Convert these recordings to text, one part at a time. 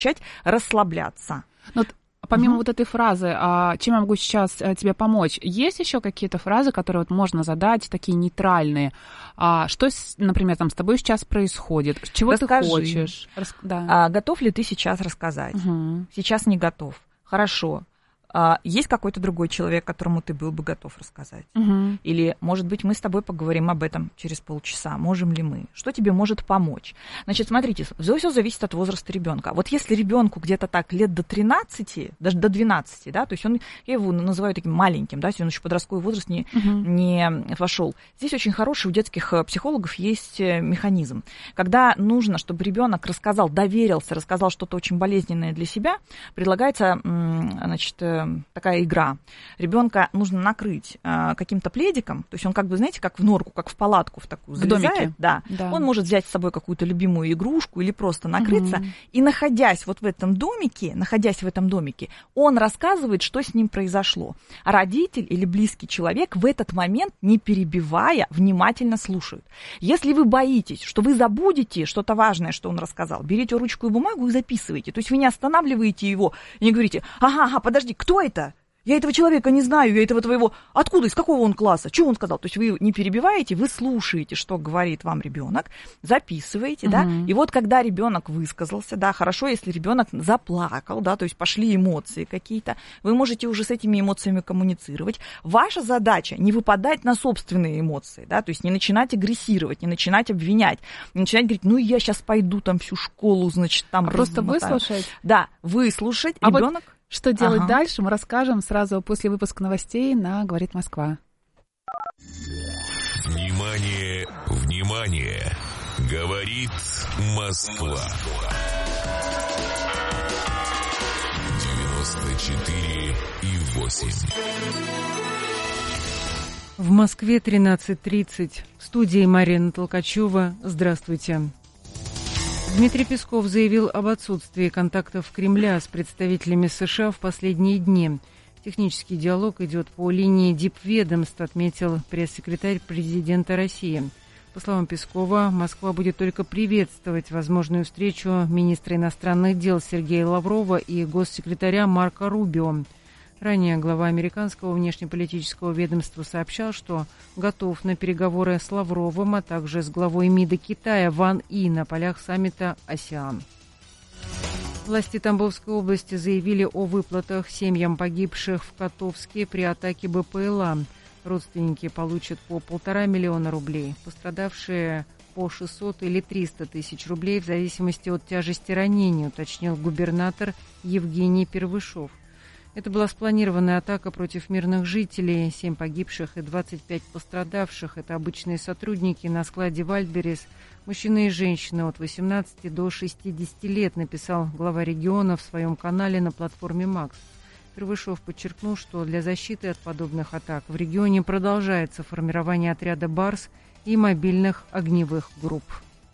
расслабляться. Помимо вот этой фразы, чем я могу сейчас тебе помочь, есть еще какие-то фразы, которые вот можно задать, такие нейтральные? Что, например, там с тобой сейчас происходит? Чего Расскажи. ты хочешь? Готов ли ты сейчас рассказать? Сейчас не готов. Хорошо. Есть какой-то другой человек, которому ты был бы готов рассказать? Или, может быть, мы с тобой поговорим об этом через полчаса. Можем ли мы? Что тебе может помочь? Значит, смотрите, все зависит от возраста ребенка. Вот если ребенку где-то так лет до 13, даже до 12, да, то есть я его называю таким маленьким, да, если он еще в подростковый возраст не вошел. Здесь очень хороший у детских психологов есть механизм. Когда нужно, чтобы ребенок рассказал, доверился, рассказал что-то очень болезненное для себя, предлагается, значит, такая игра. Ребенка нужно накрыть каким-то пледиком, то есть он как бы, знаете, как в норку, как в палатку в такую залезает. Да. Он может взять с собой какую-то любимую игрушку или просто накрыться, и находясь в этом домике, он рассказывает, что с ним произошло. А родитель или близкий человек в этот момент, не перебивая, внимательно слушают. Если вы боитесь, что вы забудете что-то важное, что он рассказал, берите ручку и бумагу и записывайте. То есть вы не останавливаете его и не говорите: ага, подожди, кто это? Я этого человека не знаю, я этого твоего... Откуда, из какого он класса? Что он сказал? То есть вы не перебиваете, вы слушаете, что говорит вам ребенок, записываете, да, и вот когда ребенок высказался, да, хорошо, если ребенок заплакал, да, то есть пошли эмоции какие-то, вы можете уже с этими эмоциями коммуницировать. Ваша задача не выпадать на собственные эмоции, да, то есть не начинать агрессировать, не начинать обвинять, не начинать говорить: я сейчас пойду там всю школу, значит, там просто выслушать? Да, выслушать, ребенок... Что делать дальше, мы расскажем сразу после выпуска новостей на «Говорит Москва». Внимание, внимание! Говорит Москва. 94,8. В Москве 13:30. В студии Марина Толкачева. Здравствуйте. Дмитрий Песков заявил об отсутствии контактов Кремля с представителями США в последние дни. Технический диалог идет по линии дипведомств, отметил пресс-секретарь президента России. По словам Пескова, Москва будет только приветствовать возможную встречу министра иностранных дел Сергея Лаврова и госсекретаря Марко Рубио. Ранее глава американского внешнеполитического ведомства сообщал, что готов на переговоры с Лавровым, а также с главой МИДа Китая Ван И на полях саммита «АСЕАН». Власти Тамбовской области заявили о выплатах семьям погибших в Котовске при атаке БПЛА. Родственники получат по 1,5 миллиона рублей, пострадавшие по 600 или 300 тысяч рублей в зависимости от тяжести ранений, уточнил губернатор Евгений Первышов. Это была спланированная атака против мирных жителей. 7 погибших и 25 пострадавших. Это обычные сотрудники на складе «Вальдберрис». Мужчины и женщины от 18 до 60 лет, написал глава региона в своем канале на платформе «Макс». Первышов подчеркнул, что для защиты от подобных атак в регионе продолжается формирование отряда «Барс» и мобильных огневых групп.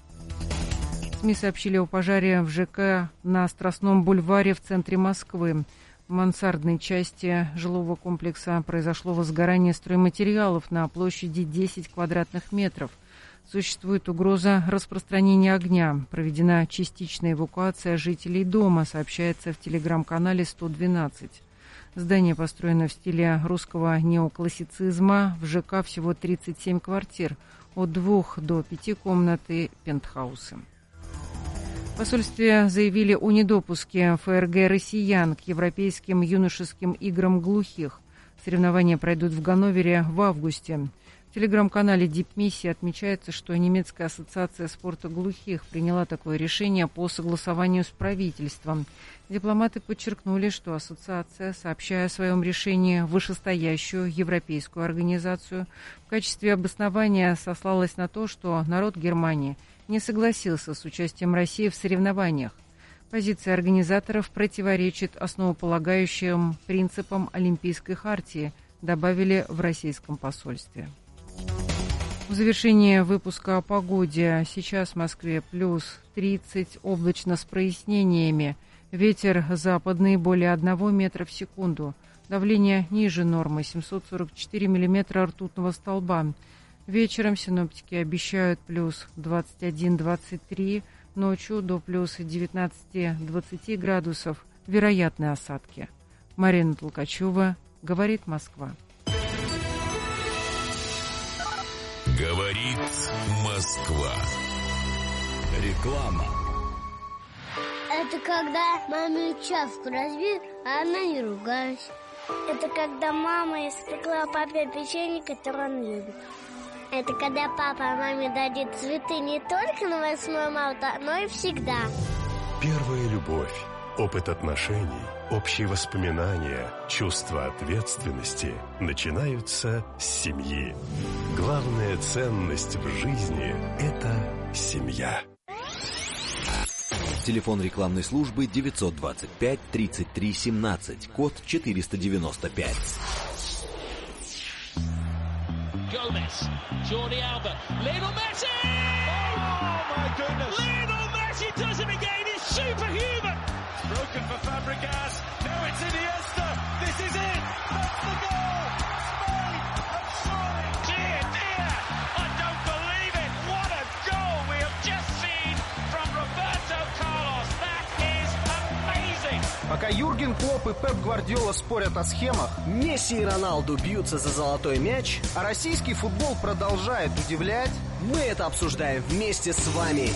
СМИ сообщили о пожаре в ЖК на Страстном бульваре в центре Москвы. В мансардной части жилого комплекса произошло возгорание стройматериалов на площади 10 квадратных метров. Существует угроза распространения огня. Проведена частичная эвакуация жителей дома, сообщается в телеграм-канале 112. Здание построено в стиле русского неоклассицизма. В ЖК всего 37 квартир, от 2 до 5 комнат и пентхаусы. В посольстве заявили о недопуске ФРГ россиян к Европейским юношеским играм глухих. Соревнования пройдут в Ганновере в августе. В телеграм-канале Дипмиссия отмечается, что немецкая ассоциация спорта глухих приняла такое решение по согласованию с правительством. Дипломаты подчеркнули, что ассоциация, сообщая о своем решении в вышестоящую европейскую организацию, в качестве обоснования сослалась на то, что народ Германии не согласился с участием России в соревнованиях. Позиция организаторов противоречит основополагающим принципам Олимпийской хартии, добавили в российском посольстве. В завершение выпуска о погоде. Сейчас в Москве плюс 30, облачно с прояснениями. Ветер западный более 1 метра в секунду. Давление ниже нормы 744 миллиметра ртутного столба. Вечером синоптики обещают плюс 21-23, Ночью до плюс 19-20 градусов. Вероятны осадки. Марина Толкачева, говорит Москва. Говорит Москва. Реклама. Это когда маме чашку разбил, а она не ругалась. Это когда мама испекла папе печенье, которое он любит. Это когда папа маме дарит цветы не только на 8 марта, но и всегда. Первая любовь, опыт отношений, общие воспоминания, чувство ответственности начинаются с семьи. Главная ценность в жизни – это семья. Телефон рекламной службы 925 33 17, код 495. Gomez, Jordi Alba, Lionel Messi! Oh my goodness! Lionel Messi does it again, it's superhuman! Broken for Fabregas, now it's Iniesta, this is it! That's the goal! Spain have scored! Dear, dear, I don't believe it! What a goal we have just seen from Roberto Carlos! That is amazing! Пока Юрген Клопп и Пеп Гвардиола спорят о схемах, Месси и Роналду бьются за золотой мяч, а российский футбол продолжает удивлять, мы это обсуждаем вместе с вами.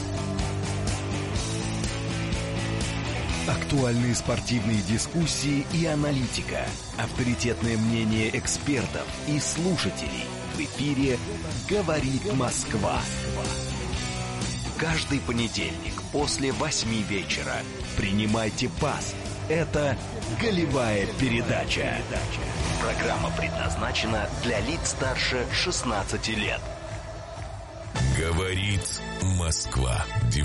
Актуальные спортивные дискуссии и аналитика. Авторитетное мнение экспертов и слушателей. В эфире «Говорит Москва». Каждый понедельник после 8 вечера. Принимайте пас. Это «Голевая передача». Программа предназначена для лиц старше 16 лет. Говорит Москва.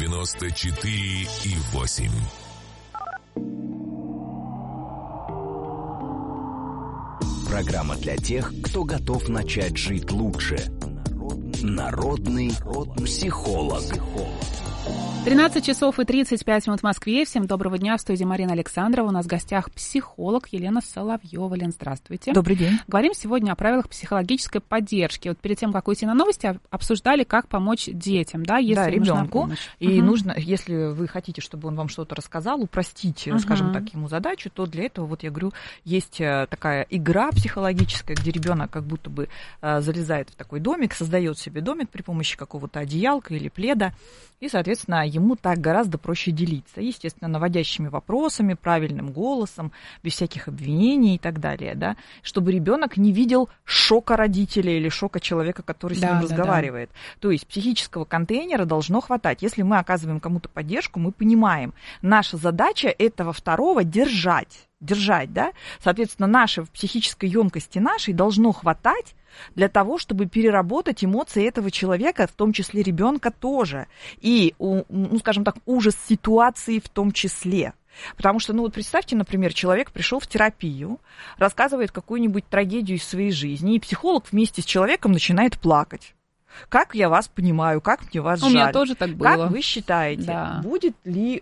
94,8. Программа для тех, кто готов начать жить лучше. Народный психолог. 13 часов и 35 минут в Москве. Всем доброго дня. В студии Марина Александрова. У нас в гостях психолог Елена Соловьева. Лен, здравствуйте. Добрый день. Говорим сегодня о правилах психологической поддержки. Вот перед тем, как уйти на новости, обсуждали, как помочь детям, да, если да, ребенку. И угу. нужно, если вы хотите, чтобы он вам что-то рассказал, упростить, скажем так, ему задачу, то для этого, вот я говорю, есть такая игра психологическая, где ребенок как будто бы залезает в такой домик, создает себе домик при помощи какого-то одеялка или пледа, и, соответственно, ему так гораздо проще делиться. Естественно, наводящими вопросами, правильным голосом, без всяких обвинений и так далее, да, чтобы ребенок не видел шока родителя или шока человека, который с ним разговаривает. Да. То есть психического контейнера должно хватать. Если мы оказываем кому-то поддержку, мы понимаем, наша задача этого второго держать, да, соответственно, нашей психической емкости нашей должно хватать для того, чтобы переработать эмоции этого человека, в том числе ребенка тоже, и, ну, скажем так, ужас ситуации в том числе. Потому что, ну вот представьте, например, человек пришел в терапию, рассказывает какую-нибудь трагедию из своей жизни, и психолог вместе с человеком начинает плакать. Как я вас понимаю, как мне вас жаль. У меня тоже так было. Как вы считаете, будет ли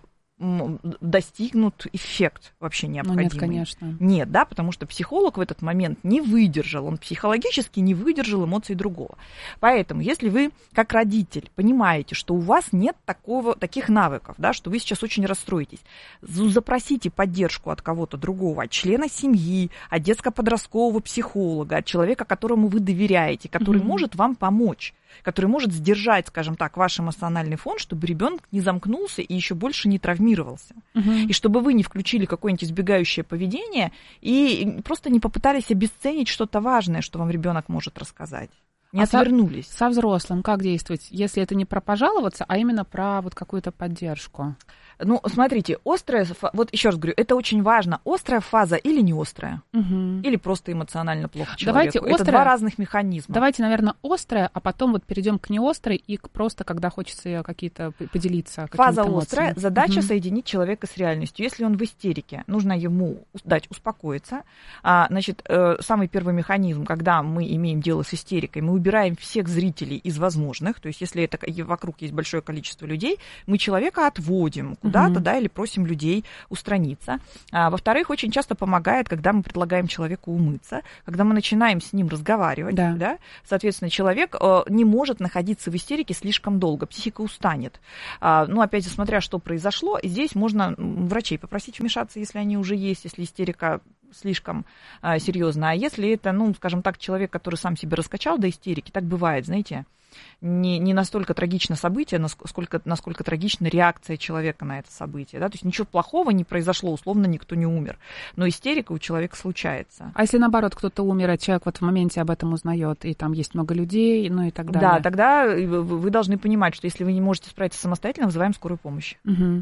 достигнут эффект вообще необходимый? Нет, конечно. Нет, да, потому что психолог в этот момент не выдержал, он психологически не выдержал эмоций другого. Поэтому, если вы, как родитель, понимаете, что у вас нет таких навыков, да, что вы сейчас очень расстроитесь, запросите поддержку от кого-то другого, от члена семьи, от детско-подросткового психолога, от человека, которому вы доверяете, который может вам помочь, который может сдержать, скажем так, ваш эмоциональный фон, чтобы ребенок не замкнулся и еще больше не травмировался. И чтобы вы не включили какое-нибудь избегающее поведение и просто не попытались обесценить что-то важное, что вам ребенок может рассказать. Не отвернулись. Со взрослым как действовать, если это не про пожаловаться, а именно про вот какую-то поддержку? Ну, смотрите, острая, вот еще раз говорю, это очень важно, острая фаза или не острая, или просто эмоционально плохо человеку. Давайте это два разных механизма. Давайте, наверное, острая, а потом вот перейдем к неострой и к просто, когда хочется какие-то поделиться. Фаза острая, задача соединить человека с реальностью. Если он в истерике, нужно ему дать успокоиться. Значит, самый первый механизм, когда мы имеем дело с истерикой, мы выбираем всех зрителей из возможных, то есть если это вокруг есть большое количество людей, мы человека отводим куда-то, да, или просим людей устраниться. Во-вторых, очень часто помогает, когда мы предлагаем человеку умыться, когда мы начинаем с ним разговаривать, да, соответственно, человек не может находиться в истерике слишком долго, психика устанет. Ну, опять же, смотря что произошло, здесь можно врачей попросить вмешаться, если они уже есть, если истерика слишком серьезно. А если это, ну, скажем так, человек, который сам себя раскачал до истерики, так бывает, знаете, не настолько трагично событие, насколько трагична реакция человека на это событие. Да? То есть ничего плохого не произошло, условно никто не умер. Но истерика у человека случается. А если наоборот кто-то умер, а человек вот в моменте об этом узнает, и там есть много людей, ну и так далее? Да, тогда вы должны понимать, что если вы не можете справиться самостоятельно, вызываем скорую помощь.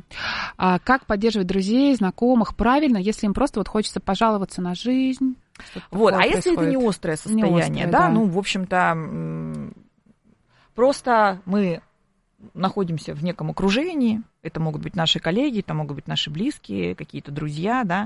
А как поддерживать друзей, знакомых правильно, если им просто вот хочется пожаловаться на жизнь? Вот, а если это не острое состояние, да, ну, в общем-то, просто мы находимся в неком окружении, это могут быть наши коллеги, это могут быть наши близкие, какие-то друзья, да.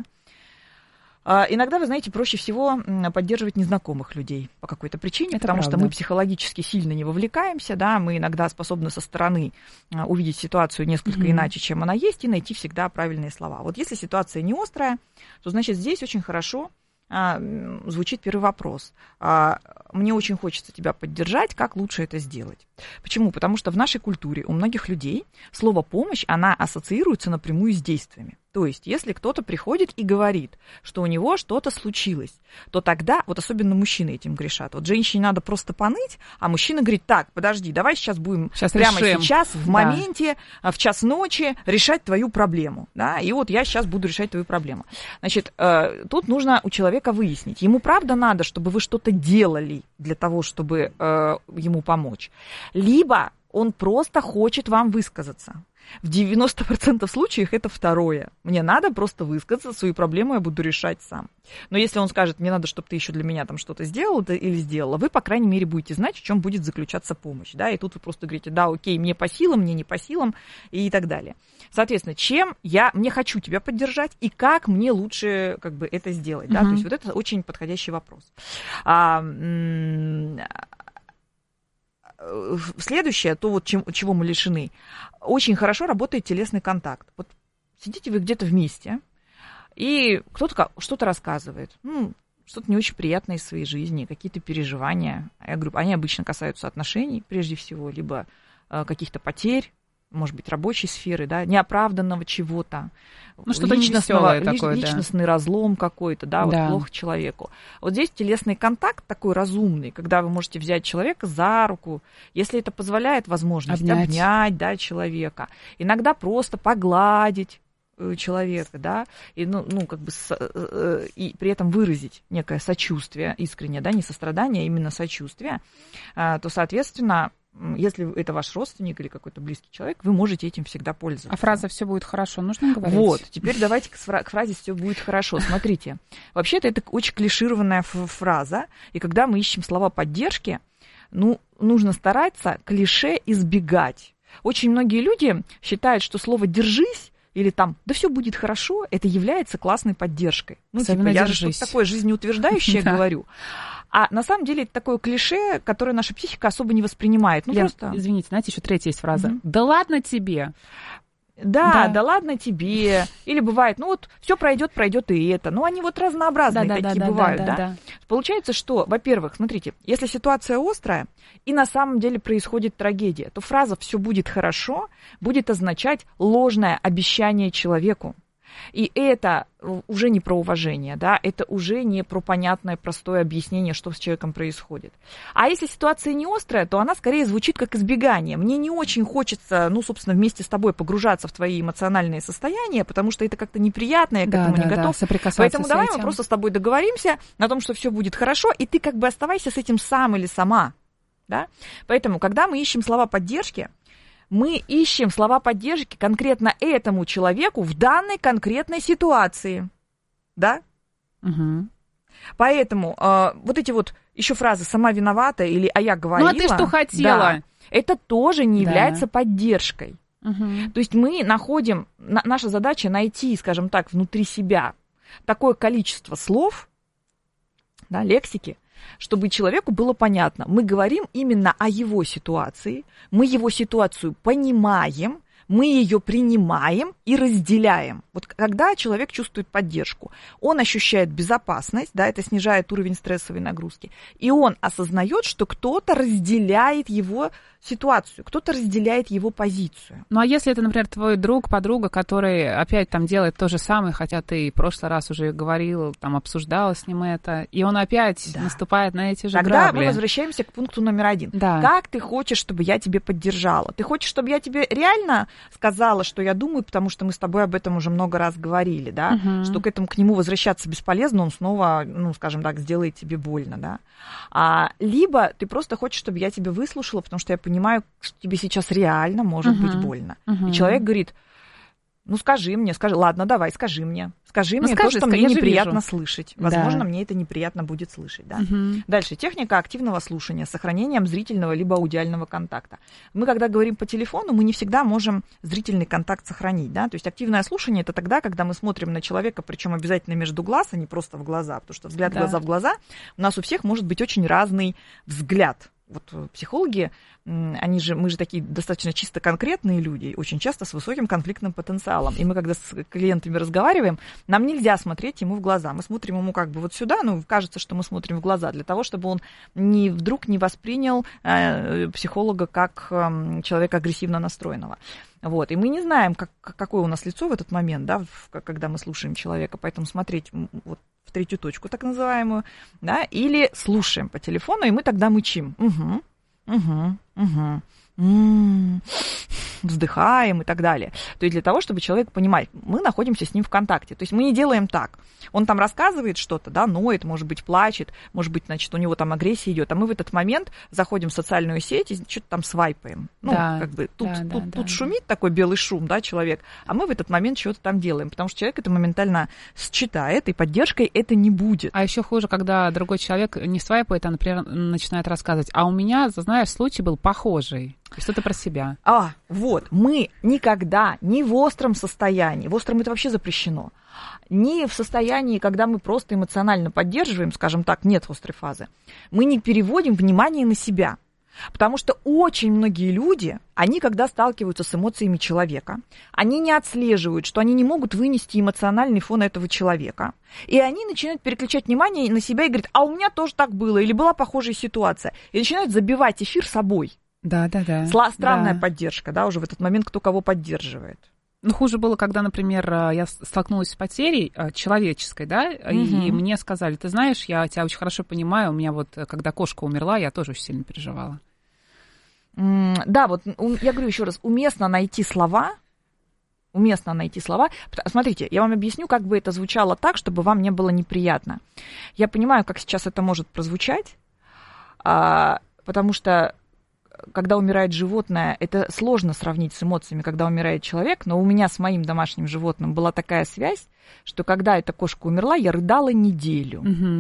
Иногда, вы знаете, проще всего поддерживать незнакомых людей по какой-то причине, это потому правда. что мы психологически сильно не вовлекаемся, да, мы иногда способны со стороны увидеть ситуацию несколько иначе, чем она есть, и найти всегда правильные слова. Вот если ситуация не острая, то, значит, здесь очень хорошо звучит первый вопрос. Мне очень хочется тебя поддержать, как лучше это сделать? Почему? Потому что в нашей культуре у многих людей слово «помощь», она ассоциируется напрямую с действиями. То есть, если кто-то приходит и говорит, что у него что-то случилось, то тогда, вот особенно мужчины этим грешат. Вот женщине надо просто поныть, а мужчина говорит: так, подожди, давай сейчас будем прямо решим. Сейчас, в моменте, в час ночи решать твою проблему. Да? И вот я сейчас буду решать твою проблему. Значит, тут нужно у человека выяснить, ему правда надо, чтобы вы что-то делали для того, чтобы ему помочь, либо он просто хочет вам высказаться. В 90% случаев это второе. Мне надо просто высказаться, свою проблему я буду решать сам. Но если он скажет: мне надо, чтобы ты еще для меня там что-то сделал или сделала, вы, по крайней мере, будете знать, в чем будет заключаться помощь. Да? И тут вы просто говорите: да, окей, мне по силам, мне не по силам, и так далее. Соответственно, мне хочу тебя поддержать, и как мне лучше как бы это сделать. Да? То есть вот это очень подходящий вопрос. Следующее, то вот чего мы лишены, очень хорошо работает телесный контакт. Вот сидите вы где-то вместе, и кто-то что-то рассказывает, что-то не очень приятное из своей жизни, какие-то переживания. Я говорю, они обычно касаются отношений, прежде всего, либо каких-то потерь, может быть, рабочей сферы, да, неоправданного чего-то, личностный разлом какой-то, да, вот плохо человеку. Вот здесь телесный контакт такой разумный, когда вы можете взять человека за руку, если это позволяет возможность обнять, да, человека, иногда просто погладить человека, да, и, как бы и при этом выразить некое сочувствие искреннее, да, не сострадание, а именно сочувствие, то, соответственно, если это ваш родственник или какой-то близкий человек, вы можете этим всегда пользоваться. А фраза «все будет хорошо» нужно говорить? Вот, теперь давайте к фразе «все будет хорошо». Смотрите, вообще-то это очень клишированная фраза, и когда мы ищем слова поддержки, нужно стараться клише избегать. Очень многие люди считают, что слово «держись» или там «да все будет хорошо», это является классной поддержкой. Я же что-то такое жизнеутверждающее говорю. А на самом деле это такое клише, которое наша психика особо не воспринимает. Просто... Извините, знаете, еще третья есть фраза. Да ладно тебе. Да, ладно тебе. Или бывает, все пройдет и это. Они вот разнообразные такие бывают, да. Получается, что, во-первых, смотрите, если ситуация острая и на самом деле происходит трагедия, то фраза «все будет хорошо» будет означать ложное обещание человеку. И это уже не про уважение, да, это уже не про понятное, простое объяснение, что с человеком происходит. А если ситуация не острая, то она скорее звучит как избегание. Мне не очень хочется, собственно, вместе с тобой погружаться в твои эмоциональные состояния, потому что это как-то неприятно, я к этому не готов. Поэтому давай мы просто с тобой договоримся на том, что все будет хорошо, и ты как бы оставайся с этим сам или сама, да. Поэтому, когда мы ищем слова поддержки, мы ищем слова поддержки конкретно этому человеку в данной конкретной ситуации, да? Поэтому вот эти вот еще фразы «сама виновата» или «а я говорила». А ты что хотела? Да, это тоже не является поддержкой. То есть мы находим, наша задача найти, скажем так, внутри себя такое количество слов, да, лексики, чтобы человеку было понятно. Мы говорим именно о его ситуации, мы его ситуацию понимаем, мы ее принимаем и разделяем. Вот когда человек чувствует поддержку, он ощущает безопасность, да, это снижает уровень стрессовой нагрузки, и он осознает, что кто-то разделяет его ситуацию, кто-то разделяет его позицию. Ну, а если это, например, твой друг, подруга, который опять там делает то же самое, хотя ты в прошлый раз уже говорил, там, обсуждала с ним это, и он опять наступает на эти же грабли. Тогда мы возвращаемся к пункту номер 1. Да. Как ты хочешь, чтобы я тебе поддержала? Ты хочешь, чтобы я тебе реально сказала, что я думаю, потому что мы с тобой об этом уже много раз говорили, да, что к нему возвращаться бесполезно, он снова, ну, скажем так, сделает тебе больно, да. Либо ты просто хочешь, чтобы я тебя выслушала, потому что я понимаю, что тебе сейчас реально может быть больно. И человек говорит: ну, скажи мне, ладно, давай, скажи мне то, что мне неприятно слышать. Возможно, мне это неприятно будет слышать, да. Дальше, техника активного слушания с сохранением зрительного либо аудиального контакта. Мы, когда говорим по телефону, мы не всегда можем зрительный контакт сохранить, да, то есть активное слушание — это тогда, когда мы смотрим на человека, причем обязательно между глаз, а не просто в глаза, потому что взгляд глаза в глаза, у нас у всех может быть очень разный взгляд. Вот психологи, мы же такие достаточно чисто конкретные люди, очень часто с высоким конфликтным потенциалом. И мы, когда с клиентами разговариваем, нам нельзя смотреть ему в глаза. Мы смотрим ему как бы вот сюда, кажется, что мы смотрим в глаза, для того, чтобы он вдруг не воспринял психолога как человека агрессивно настроенного. Вот. И мы не знаем, какое у нас лицо в этот момент, да, когда мы слушаем человека, поэтому смотреть вот в третью точку, так называемую, да, или слушаем по телефону, и мы тогда мычим. Вздыхаем и так далее. То есть для того, чтобы человек понимал, мы находимся с ним в контакте. То есть мы не делаем так. Он там рассказывает что-то, да, ноет, может быть, плачет, может быть, значит, у него там агрессия идет, а мы в этот момент заходим в социальную сеть и что-то там свайпаем. Тут шумит такой белый шум, да, человек, а мы в этот момент что-то там делаем, потому что человек это моментально считает, и поддержкой это не будет. А еще хуже, когда другой человек не свайпает, а, например, начинает рассказывать. А у меня, знаешь, случай был похожий. Что-то про себя. Вот. Мы никогда ни в остром состоянии, в остром это вообще запрещено, ни в состоянии, когда мы просто эмоционально поддерживаем, скажем так, нет острой фазы, мы не переводим внимание на себя. Потому что очень многие люди, они, когда сталкиваются с эмоциями человека, они не отслеживают, что они не могут вынести эмоциональный фон этого человека. И они начинают переключать внимание на себя и говорят: а у меня тоже так было, или была похожая ситуация. И начинают забивать эфир собой. Да. Странная поддержка, да, уже в этот момент кто кого поддерживает. Ну, хуже было, когда, например, я столкнулась с потерей человеческой, да, и мне сказали: ты знаешь, я тебя очень хорошо понимаю, у меня вот, когда кошка умерла, я тоже очень сильно переживала. Да, вот я говорю еще раз, уместно найти слова. Смотрите, я вам объясню, как бы это звучало так, чтобы вам не было неприятно. Я понимаю, как сейчас это может прозвучать, потому что когда умирает животное, это сложно сравнить с эмоциями, когда умирает человек, но у меня с моим домашним животным была такая связь, что когда эта кошка умерла, я рыдала неделю.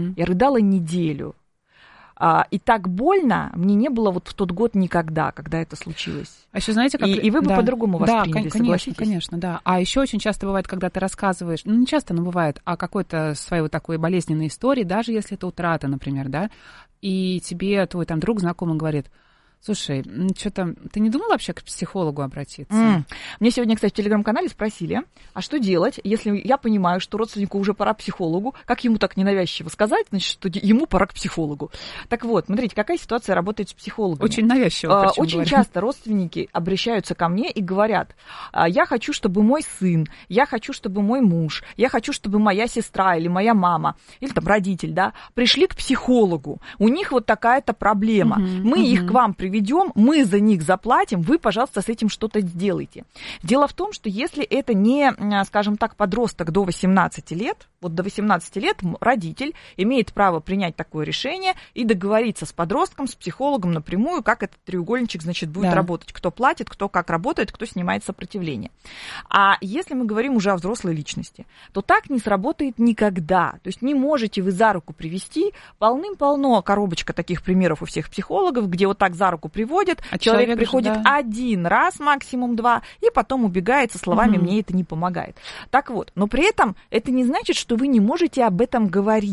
И так больно мне не было вот в тот год никогда, когда это случилось. А еще знаете, как... И вы бы по-другому восприняли, согласитесь? Конечно, да. А еще очень часто бывает, когда ты рассказываешь, ну, не часто, но бывает, о какой-то своей вот такой болезненной истории, даже если это утрата, например, да, и тебе твой там друг, знакомый говорит: слушай, что-то ты не думала вообще к психологу обратиться? Мне сегодня, кстати, в телеграм-канале спросили, а что делать, если я понимаю, что родственнику уже пора к психологу, как ему так ненавязчиво сказать, значит, что ему пора к психологу. Так вот, смотрите, какая ситуация работает с психологами. Очень навязчиво. Очень часто родственники обращаются ко мне и говорят: я хочу, чтобы мой сын, я хочу, чтобы мой муж, я хочу, чтобы моя сестра или моя мама, или там родитель, да, пришли к психологу. У них вот такая-то проблема. Мы их к вам приведем, мы за них заплатим, вы, пожалуйста, с этим что-то сделайте. Дело в том, что если это не, скажем так, подросток до 18 лет, вот до 18 лет родитель имеет право принять такое решение и договориться с подростком, с психологом напрямую, как этот треугольничек, значит, будет работать. Кто платит, кто как работает, кто снимает сопротивление. А если мы говорим уже о взрослой личности, то так не сработает никогда. То есть не можете вы за руку привести, полным-полно коробочка таких примеров у всех психологов, где вот так за руку приводят, человек приходит один раз, максимум два, и потом убегает со словами «мне это не помогает». Так вот, но при этом это не значит, что вы не можете об этом говорить.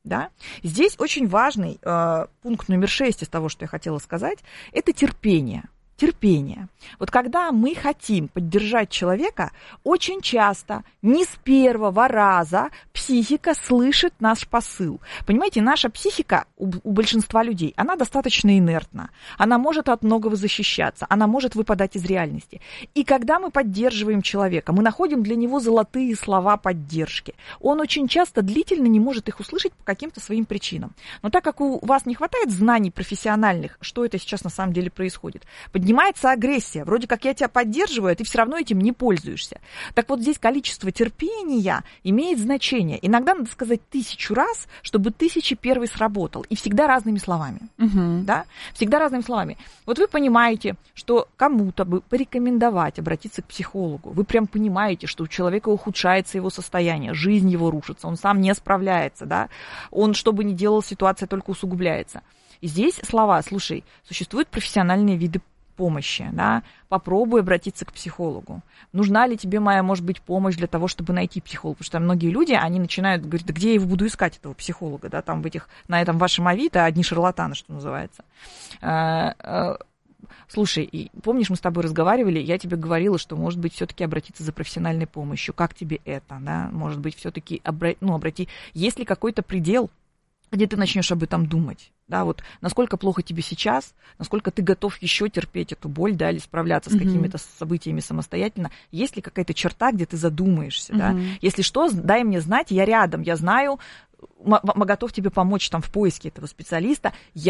Да? Здесь очень важный пункт номер 6 из того, что я хотела сказать, это терпение. Терпение. Вот когда мы хотим поддержать человека, очень часто не с первого раза психика слышит наш посыл. Понимаете, наша психика у большинства людей, она достаточно инертна. Она может от многого защищаться, она может выпадать из реальности. И когда мы поддерживаем человека, мы находим для него золотые слова поддержки. Он очень часто длительно не может их услышать по каким-то своим причинам. Но так как у вас не хватает знаний профессиональных, что это сейчас на самом деле происходит, поднимается агрессия. Вроде как я тебя поддерживаю, а ты все равно этим не пользуешься. Так вот здесь количество терпения имеет значение. Иногда надо сказать 1000 раз, чтобы 1001 сработал. И всегда разными словами. Да? Всегда разными словами. Вот вы понимаете, что кому-то бы порекомендовать обратиться к психологу. Вы прям понимаете, что у человека ухудшается его состояние, жизнь его рушится, он сам не справляется. Да? Он, что бы ни делал, ситуация только усугубляется. И здесь слова, слушай, существуют профессиональные виды помощи, да, попробуй обратиться к психологу. Нужна ли тебе моя, может быть, помощь для того, чтобы найти психолога? Потому что многие люди, они начинают говорить, да где я его буду искать, этого психолога, да, там на этом вашем Авито одни шарлатаны, что называется. Слушай, и помнишь, мы с тобой разговаривали, я тебе говорила, что, может быть, все-таки обратиться за профессиональной помощью. Как тебе это, да? Может быть, все-таки обрати. Есть ли какой-то предел, где ты начнешь об этом думать, да, вот насколько плохо тебе сейчас, насколько ты готов еще терпеть эту боль, да, или справляться с какими-то событиями самостоятельно, есть ли какая-то черта, где ты задумаешься, да, если что, дай мне знать, я рядом, я знаю, готов тебе помочь там в поиске этого специалиста,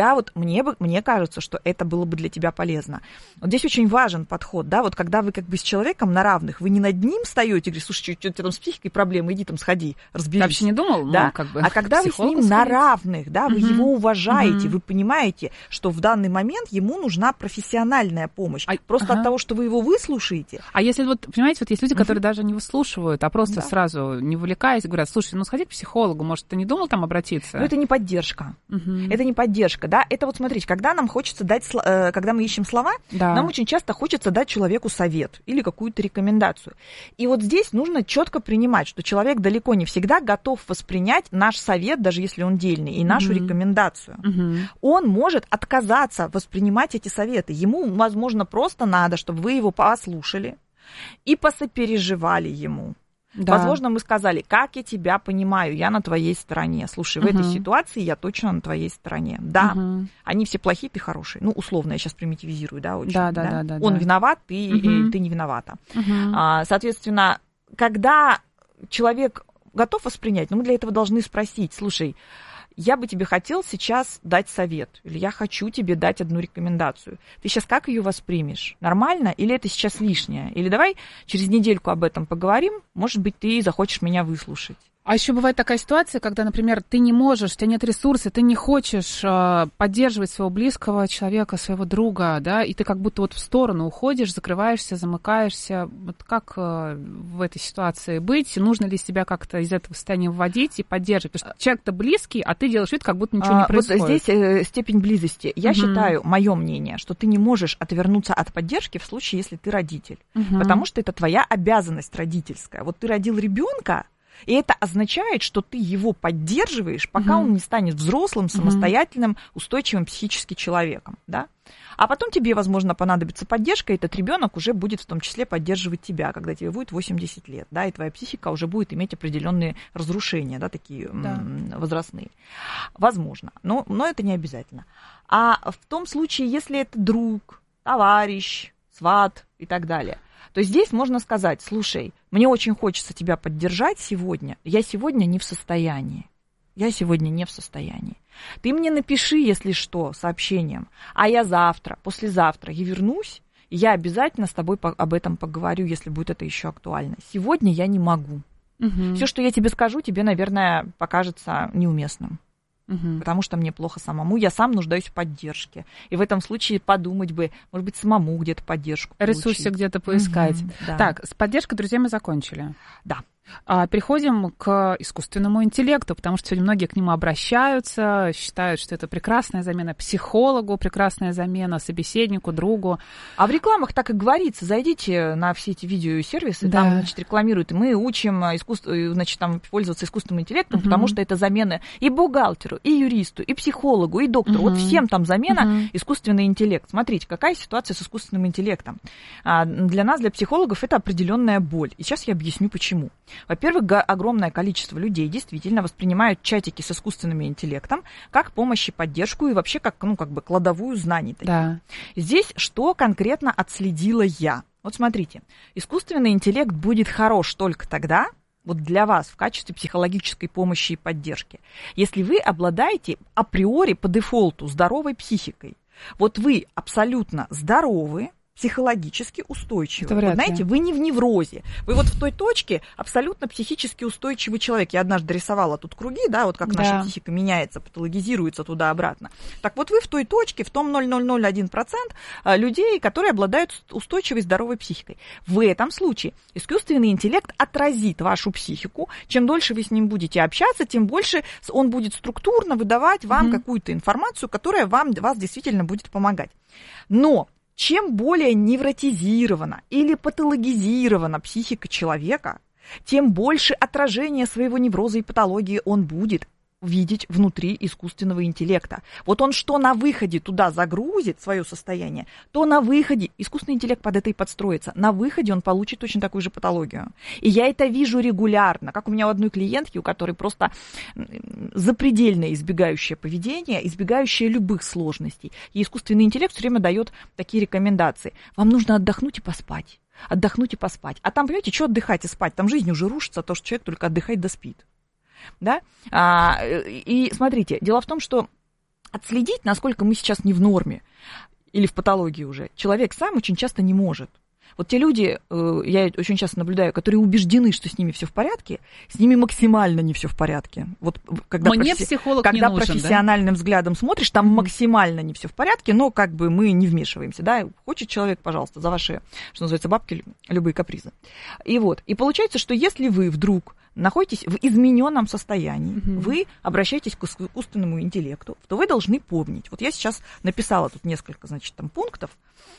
мне кажется, что это было бы для тебя полезно. Вот здесь очень важен подход, да, вот когда вы как бы с человеком на равных, вы не над ним встаете и говорите, слушай, что у тебя там с психикой проблемы, иди там сходи, разберись. Ты вообще не думал? Да? Ну, как бы, а когда вы с ним на равных, да, вы его уважаете, вы понимаете, что в данный момент ему нужна профессиональная помощь, просто от того, что вы его выслушаете. А если вот, понимаете, вот есть люди, которые даже не выслушивают, а просто сразу, не увлекаясь, говорят, слушай, ну сходи к психологу, может, ты не думал там обратиться? Но это не поддержка. Это не поддержка, да. Это вот смотрите, когда нам хочется дать, когда мы ищем слова, нам очень часто хочется дать человеку совет или какую-то рекомендацию. И вот здесь нужно четко принимать, что человек далеко не всегда готов воспринять наш совет, даже если он дельный, и нашу рекомендацию. Он может отказаться воспринимать эти советы. Ему, возможно, просто надо, чтобы вы его послушали и посопереживали ему. Да. Возможно, мы сказали, как я тебя понимаю, я на твоей стороне. Слушай, в этой ситуации я точно на твоей стороне. Да, они все плохие, ты хороший. Ну, условно, я сейчас примитивизирую, да, очень. Да. Он виноват, ты не виновата. Соответственно, когда человек готов воспринять, мы для этого должны спросить, слушай, я бы тебе хотел сейчас дать совет, или я хочу тебе дать одну рекомендацию. Ты сейчас как ее воспримешь? Нормально? Или это сейчас лишнее? Или давай через недельку об этом поговорим, может быть, ты захочешь меня выслушать. А еще бывает такая ситуация, когда, например, ты не можешь, у тебя нет ресурса, ты не хочешь поддерживать своего близкого человека, своего друга, да, и ты как будто вот в сторону уходишь, закрываешься, замыкаешься. Вот как в этой ситуации быть? Нужно ли себя как-то из этого состояния выводить и поддерживать? Потому что человек-то близкий, а ты делаешь вид, как будто ничего не происходит. Вот здесь степень близости. Я считаю, мое мнение, что ты не можешь отвернуться от поддержки в случае, если ты родитель. Потому что это твоя обязанность родительская. Вот ты родил ребенка, и это означает, что ты его поддерживаешь, пока он не станет взрослым, самостоятельным, устойчивым психически человеком, да? А потом тебе, возможно, понадобится поддержка, и этот ребенок уже будет в том числе поддерживать тебя, когда тебе будет 80 лет, да, и твоя психика уже будет иметь определенные разрушения, да, такие возрастные. Возможно, но это не обязательно. А в том случае, если это друг, товарищ, сват и так далее, то здесь можно сказать, слушай, мне очень хочется тебя поддержать сегодня, я сегодня не в состоянии. Ты мне напиши, если что, сообщением, а я завтра, послезавтра я вернусь, и я обязательно с тобой об этом поговорю, если будет это еще актуально. Сегодня я не могу. Все, что я тебе скажу, тебе, наверное, покажется неуместным. Потому что мне плохо самому, я сам нуждаюсь в поддержке. И в этом случае подумать бы, может быть, самому где-то поддержку получить. Ресурсы где-то поискать. Да. Так, с поддержкой, друзья, мы закончили. Да. Переходим к искусственному интеллекту, потому что сегодня многие к нему обращаются, считают, что это прекрасная замена психологу, прекрасная замена собеседнику, другу. А в рекламах так и говорится. Зайдите на все эти видеосервисы, там, значит, рекламируют. И мы учим значит, там, пользоваться искусственным интеллектом, потому что это замена и бухгалтеру, и юристу, и психологу, и доктору. Вот всем там замена искусственный интеллект. Смотрите, какая ситуация с искусственным интеллектом. Для нас, для психологов, это определенная боль. И сейчас я объясню, почему. Во-первых, огромное количество людей действительно воспринимают чатики с искусственным интеллектом как помощь и поддержку, и вообще как, как бы кладовую знаний. Да. Здесь что конкретно отследила я? Вот смотрите, искусственный интеллект будет хорош только тогда, вот для вас в качестве психологической помощи и поддержки, если вы обладаете априори по дефолту здоровой психикой. Вот вы абсолютно здоровы, психологически устойчивый. Вот, знаете, вы не в неврозе. Вы вот в той точке абсолютно психически устойчивый человек. Я однажды рисовала тут круги, да, вот как наша психика меняется, патологизируется туда-обратно. Так вот вы в той точке, в том 0,001% людей, которые обладают устойчивой здоровой психикой. В этом случае искусственный интеллект отразит вашу психику. Чем дольше вы с ним будете общаться, тем больше он будет структурно выдавать вам какую-то информацию, которая вас действительно будет помогать. Но чем более невротизирована или патологизирована психика человека, тем больше отражения своего невроза и патологии он будет видеть внутри искусственного интеллекта. Вот он что на выходе туда загрузит свое состояние, то на выходе искусственный интеллект под это и подстроится. На выходе он получит точно такую же патологию. И я это вижу регулярно. Как у меня у одной клиентки, у которой просто запредельно избегающее поведение, избегающее любых сложностей. И искусственный интеллект все время дает такие рекомендации. Вам нужно отдохнуть и поспать. Отдохнуть и поспать. А там, понимаете, что отдыхать и спать? Там жизнь уже рушится, то, что человек только отдыхает да спит. Да? И смотрите, дело в том, что отследить, насколько мы сейчас не в норме или в патологии уже, человек сам очень часто не может. Вот те люди, я очень часто наблюдаю, которые убеждены, что с ними все в порядке, с ними максимально не все в порядке. Вот когда, когда профессиональным взглядом смотришь, там максимально не все в порядке, но как бы мы не вмешиваемся. Да? Хочет человек, пожалуйста, за ваши, что называется, бабки, любые капризы. И вот, и получается, что если вы вдруг находитесь в измененном состоянии, вы обращаетесь к искусственному интеллекту, то вы должны помнить. Вот я сейчас написала тут несколько, значит, там пунктов,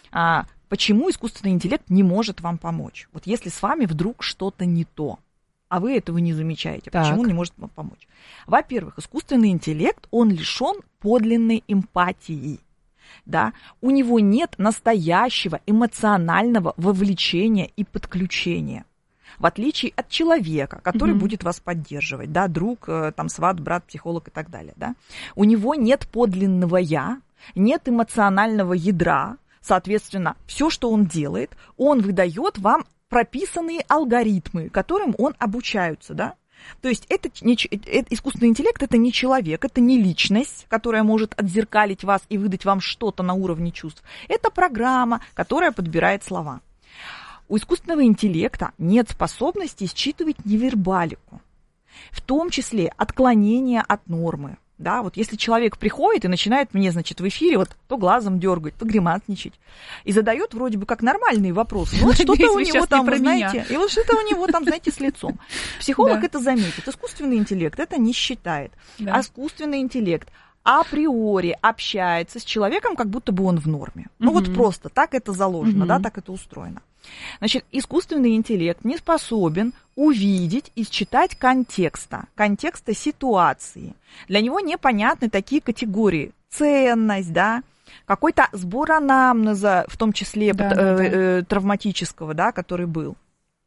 почему искусственный интеллект не может вам помочь. Вот если с вами вдруг что-то не то, а вы этого не замечаете, почему он не может вам помочь? Во-первых, искусственный интеллект, он лишен подлинной эмпатии. Да? У него нет настоящего эмоционального вовлечения и подключения. В отличие от человека, который будет вас поддерживать, да, друг, там, сват, брат, психолог и так далее, да. У него нет подлинного «я», нет эмоционального ядра, соответственно, все, что он делает, он выдает вам прописанные алгоритмы, которым он обучается, да. То есть искусственный интеллект – это не человек, это не личность, которая может отзеркалить вас и выдать вам что-то на уровне чувств. Это программа, которая подбирает слова. У искусственного интеллекта нет способности считывать невербалику, в том числе отклонения от нормы. Да, вот если человек приходит и начинает мне, значит, в эфире вот то глазом дергать, то гримасничать, и задает вроде бы как нормальные вопросы, но вот что-то у него там, знаете, и вот что-то у него там, знаете, с лицом. Психолог это заметит, искусственный интеллект это не считает. А искусственный интеллект априори общается с человеком, как будто бы он в норме. Ну вот просто так это заложено, да, так это устроено. Значит, искусственный интеллект не способен увидеть и считать контекста ситуации. Для него непонятны такие категории: ценность, да, какой-то сбор анамнеза, в том числе травматического, да, который был,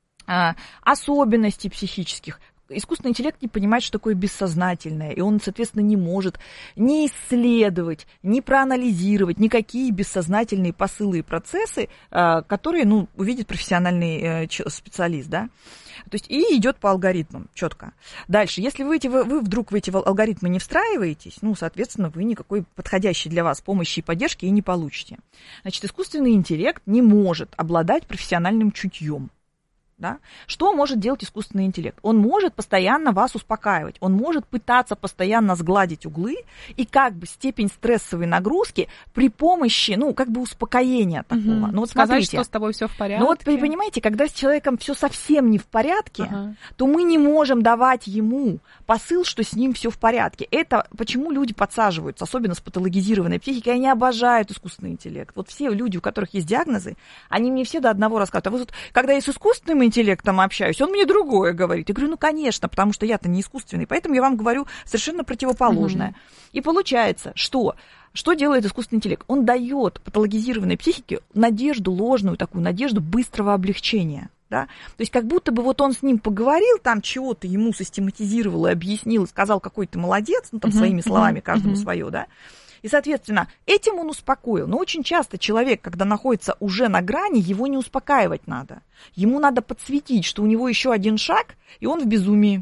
особенностей психических. Искусственный интеллект не понимает, что такое бессознательное, и он, соответственно, не может ни исследовать, ни проанализировать никакие бессознательные посылы и процессы, которые, увидит профессиональный специалист, да. То есть и идет по алгоритмам четко. Дальше, если вы вдруг в эти алгоритмы не встраиваетесь, соответственно, вы никакой подходящей для вас помощи и поддержки и не получите. Значит, искусственный интеллект не может обладать профессиональным чутьем. Да? Что может делать искусственный интеллект? Он может постоянно вас успокаивать, он может пытаться постоянно сгладить углы и как бы степень стрессовой нагрузки при помощи, ну, как бы успокоения такого. Ну, вот сказать, смотрите, что с тобой все в порядке. Ну, вот вы понимаете, когда с человеком все совсем не в порядке, то мы не можем давать ему посыл, что с ним все в порядке. Это почему люди подсаживаются, особенно с патологизированной психикой, они обожают искусственный интеллект. Вот все люди, у которых есть диагнозы, они мне все до одного рассказывают. А вот когда я с искусственным интеллектом общаюсь, он мне другое говорит. Я говорю, ну, конечно, потому что я-то не искусственный, поэтому я вам говорю совершенно противоположное. И получается, что делает искусственный интеллект? Он дает патологизированной психике надежду, ложную такую надежду быстрого облегчения. Да? То есть как будто бы вот он с ним поговорил, там чего-то ему систематизировал и объяснил, и сказал, какой ты молодец, ну, там своими словами, каждому свое, да. И, соответственно, этим он успокоил. Но очень часто человек, когда находится уже на грани, его не успокаивать надо. Ему надо подсветить, что у него еще один шаг, и он в безумии.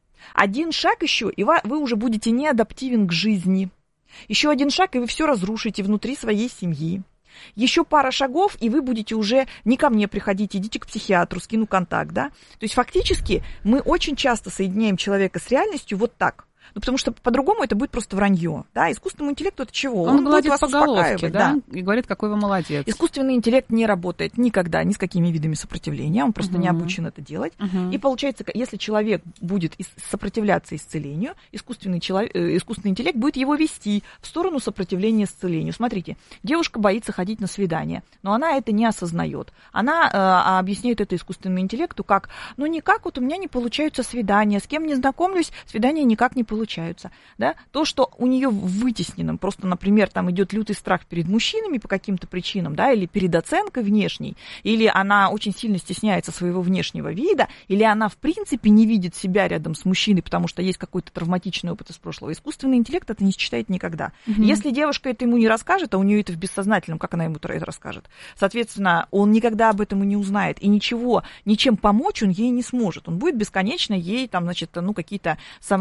Один шаг еще, и вы уже будете неадаптивен к жизни. Еще один шаг, и вы все разрушите внутри своей семьи. Еще пара шагов, и вы будете уже не ко мне приходить, идите к психиатру, скину контакт, да. То есть фактически мы очень часто соединяем человека с реальностью вот так. Ну, потому что по-другому это будет просто вранье. Да? Искусственному интеллекту это чего? Он будет гладит вас по головке, успокаивать, да? И говорит, какой вы молодец. Искусственный интеллект не работает никогда ни с какими видами сопротивления, он просто не обучен это делать. И получается, если человек будет сопротивляться исцелению, искусственный интеллект будет его вести в сторону сопротивления исцелению. Смотрите, девушка боится ходить на свидание, но она это не осознает. Она объясняет это искусственному интеллекту как, ну никак, вот у меня не получаются свидания, с кем не знакомлюсь, свидания никак не получаются. Да? То, что у нее вытеснено, просто, например, там идет лютый страх перед мужчинами по каким-то причинам, да, или перед оценкой внешней, или она очень сильно стесняется своего внешнего вида, или она, в принципе, не видит себя рядом с мужчиной, потому что есть какой-то травматичный опыт из прошлого. Искусственный интеллект это не считает никогда. Если девушка это ему не расскажет, а у нее это в бессознательном, как она ему это расскажет, соответственно, он никогда об этом и не узнает, и ничем помочь он ей не сможет. Он будет бесконечно ей, там, значит, ну, какие-то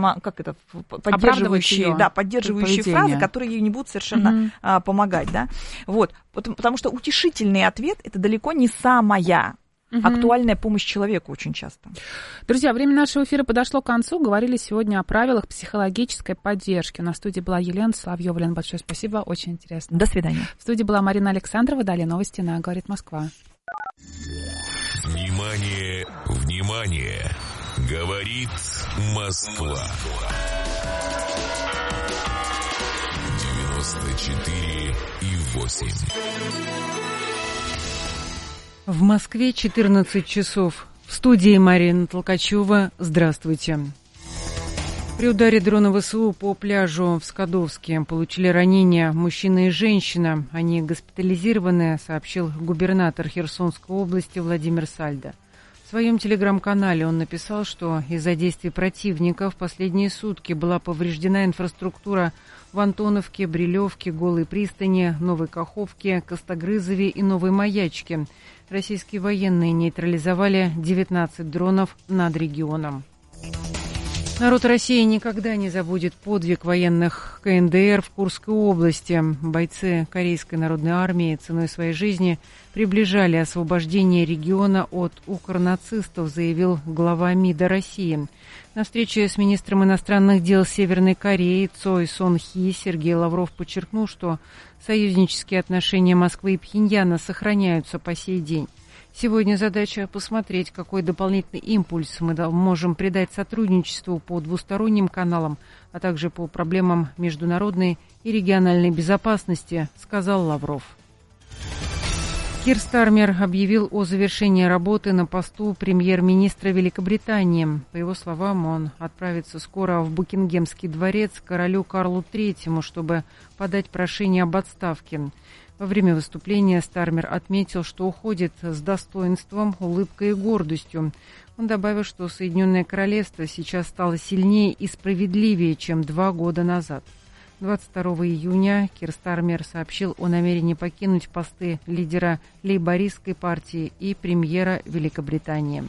поддерживающие фразы, которые ей не будут совершенно помогать, да. Вот. Потому что утешительный ответ это далеко не самая актуальная помощь человеку очень часто. Друзья, время нашего эфира подошло к концу. Говорили сегодня о правилах психологической поддержки. У нас в студии была Елена Соловьева. Елена, большое спасибо, очень интересно. До свидания. В студии была Марина Александрова. Далее новости на «Говорит Москва». Внимание, внимание! Говорит Москва. 94,8. В Москве 14 часов. В студии Марина Толкачева. Здравствуйте. При ударе дрона ВСУ по пляжу в Скадовске получили ранения мужчина и женщина. Они госпитализированы, сообщил губернатор Херсонской области Владимир Сальдо. В своем телеграм-канале он написал, что из-за действий противника в последние сутки была повреждена инфраструктура в Антоновке, Брилевке, Голой пристани, Новой Каховке, Костогрызове и Новой Маячке. Российские военные нейтрализовали 19 дронов над регионом. Народ России никогда не забудет подвиг военных КНДР в Курской области. Бойцы Корейской народной армии ценой своей жизни приближали освобождение региона от укрнацистов, заявил глава МИДа России. На встрече с министром иностранных дел Северной Кореи Цой Сон Хи Сергей Лавров подчеркнул, что союзнические отношения Москвы и Пхеньяна сохраняются по сей день. Сегодня задача посмотреть, какой дополнительный импульс мы можем придать сотрудничеству по двусторонним каналам, а также по проблемам международной и региональной безопасности, сказал Лавров. Кир Стармер объявил о завершении работы на посту премьер-министра Великобритании. По его словам, он отправится скоро в Букингемский дворец к королю Карлу III, чтобы подать прошение об отставке. Во время выступления Стармер отметил, что уходит с достоинством, улыбкой и гордостью. Он добавил, что Соединенное Королевство сейчас стало сильнее и справедливее, чем 2 года назад. 22 июня Кир Стармер сообщил о намерении покинуть посты лидера лейбористской партии и премьера Великобритании.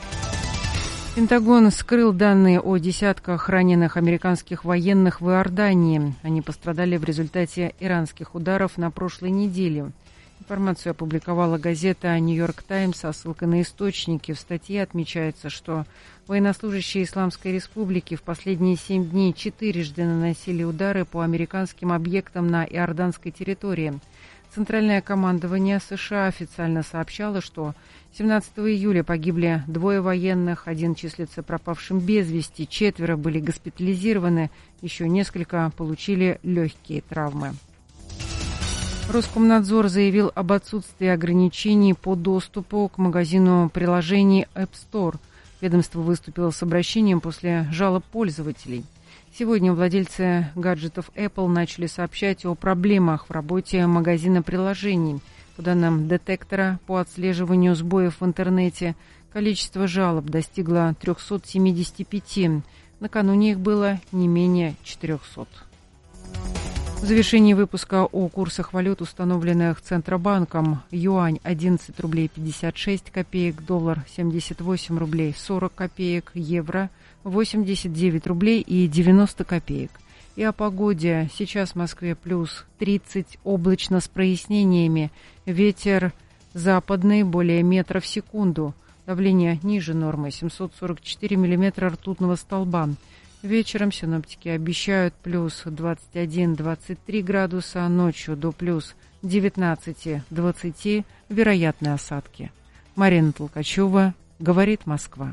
Пентагон скрыл данные о десятках раненых американских военных в Иордании. Они пострадали в результате иранских ударов на прошлой неделе. Информацию опубликовала газета «Нью-Йорк Таймс» со ссылкой на источники. В статье отмечается, что военнослужащие Исламской Республики в последние 7 дней 4-жды наносили удары по американским объектам на иорданской территории. Центральное командование США официально сообщало, что 17 июля погибли 2 военных, 1 числится пропавшим без вести, 4 были госпитализированы, еще несколько получили легкие травмы. Роскомнадзор заявил об отсутствии ограничений по доступу к магазину приложений App Store. Ведомство выступило с обращением после жалоб пользователей. Сегодня владельцы гаджетов Apple начали сообщать о проблемах в работе магазина приложений. По данным детектора по отслеживанию сбоев в интернете, количество жалоб достигло 375. Накануне их было не менее 400. В завершении выпуска о курсах валют, установленных Центробанком. Юань 11 рублей 56 копеек, доллар 78 рублей 40 копеек, евро 89 рублей и 90 копеек. И о погоде. Сейчас в Москве плюс 30, облачно с прояснениями. Ветер западный более метра в секунду. Давление ниже нормы 744 миллиметра ртутного столба. Вечером синоптики обещают плюс 21-23 градуса, ночью до плюс 19-20, вероятны осадки. Марина Толкачева, говорит Москва.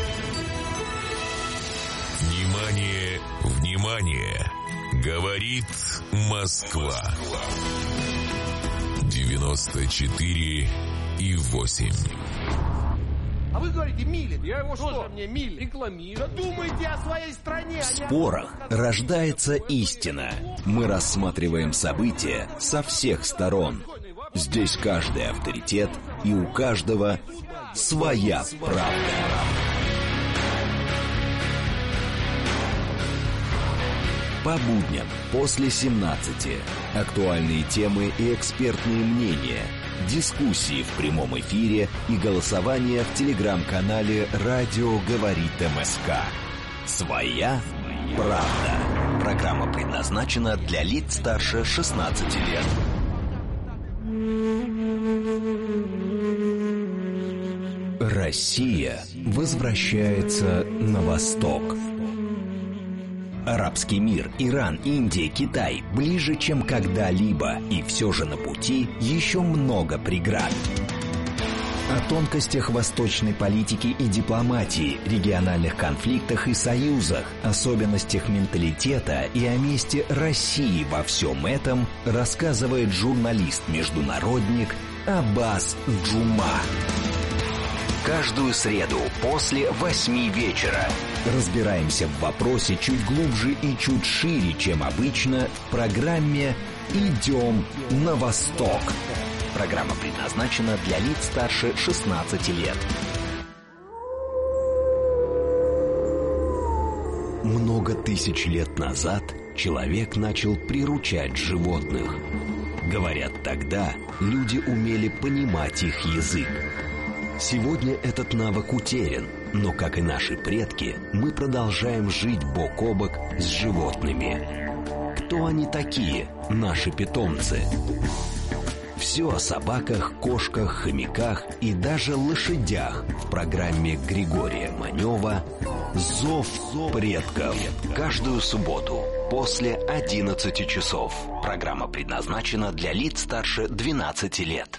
Внимание, внимание! Говорит Москва. 94,8. А вы говорите, милит. Я его что? Мне милит. Рекламирую. Думайте о своей стране. В спорах рождается истина. Мы рассматриваем события со всех сторон. Здесь каждый авторитет, и у каждого своя правда. По будням после 17. Актуальные темы и экспертные мнения. Дискуссии в прямом эфире и голосование в телеграм-канале «Радио говорит МСК». Своя правда. Программа предназначена для лиц старше 16 лет. Россия возвращается на восток. Арабский мир, Иран, Индия, Китай ближе, чем когда-либо, и все же на пути еще много преград. О тонкостях восточной политики и дипломатии, региональных конфликтах и союзах, особенностях менталитета и о месте России во всем этом рассказывает журналист-международник Аббас Джума. Каждую среду после 8 вечера разбираемся в вопросе чуть глубже и чуть шире, чем обычно, в программе «Идем на восток». Программа предназначена для лиц старше 16 лет. Много тысяч лет назад человек начал приручать животных. Говорят, тогда люди умели понимать их язык. Сегодня этот навык утерян, но, как и наши предки, мы продолжаем жить бок о бок с животными. Кто они такие, наши питомцы? Все о собаках, кошках, хомяках и даже лошадях в программе Григория Манева «Зов предков». Каждую субботу после 11 часов. Программа предназначена для лиц старше 12 лет.